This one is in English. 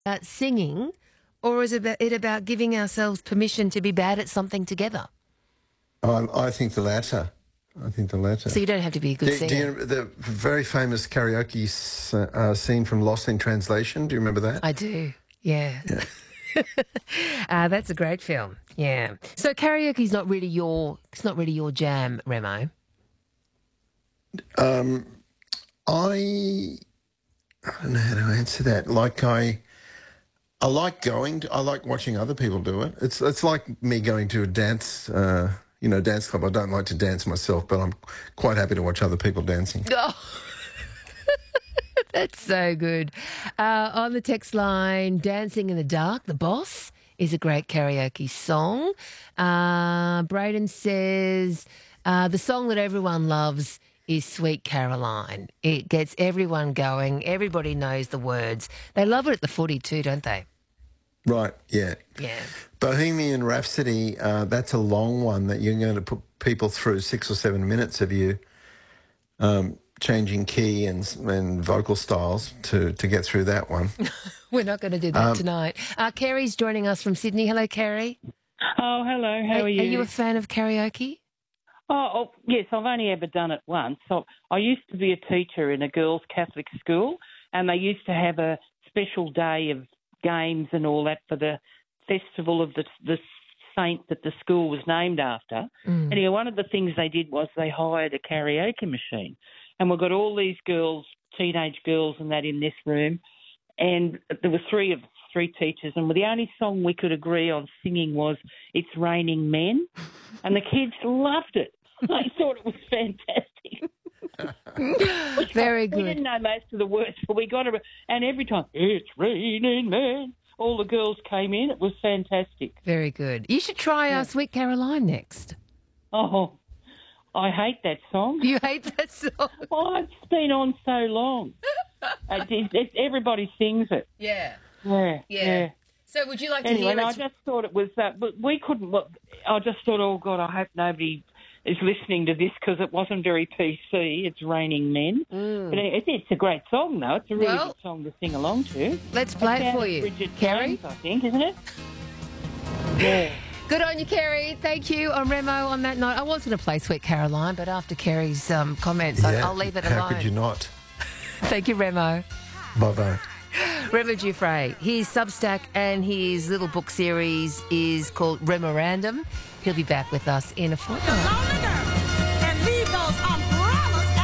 singing, or is it about giving ourselves permission to be bad at something together? I think the latter. I think the latter. So you don't have to be a good Do singer. you, the very famous karaoke scene from Lost in Translation, do you remember that? I do, yeah. Yeah. That's a great film, yeah. So karaoke's not really your jam, Remo. I don't know how to answer that. Like I like I like watching other people do it. It's like me going to a dance, dance club. I don't like to dance myself, but I'm quite happy to watch other people dancing. Oh, that's so good. On the text line, Dancing in the Dark, The Boss is a great karaoke song. Braden says, the song that everyone loves is Sweet Caroline. It gets everyone going. Everybody knows the words. They love it at the footy too, don't they? Right, yeah. Yeah. Bohemian Rhapsody, that's a long one that you're going to put people through 6 or 7 minutes of you changing key and vocal styles to get through that one. We're not going to do that tonight. Kerry's joining us from Sydney. Hello, Kerry. Oh, hello. How are you? Are you a fan of karaoke? Oh, yes, I've only ever done it once. So I used to be a teacher in a girls' Catholic school, and they used to have a special day of games and all that for the festival of the saint that the school was named after. Anyway, one of the things they did was they hired a karaoke machine, and we've got all these girls, teenage girls and that in this room, and there were three teachers, and the only song we could agree on singing was It's Raining Men, and the kids loved it. They thought it was fantastic. Very good. We didn't know most of the words, but we got it. And every time, it's raining men, all the girls came in. It was fantastic. Very good. You should try Sweet Caroline next. Oh, I hate that song. You hate that song? Oh, it's been on so long. Everybody sings it. Yeah. Yeah. So would you like to Anyway, hear I just thought it was that, but we couldn't. I just thought, oh God, I hope nobody is listening to this because it wasn't very PC. It's Raining Men, but it's a great song though. It's a really good song to sing along to. Let's play it for you, Bridget Kerry. Jones, I think, isn't it? Yeah. Good on you, Kerry. Thank you. On Remo, on that note, I was going to play Sweet Caroline, but after Kerry's comments, I'll leave it alone. How could you not? Thank you, Remo. Bye-bye. Remo Giuffre. His Substack and his little book series is called Remorandum. He'll be back with us in a fortnight.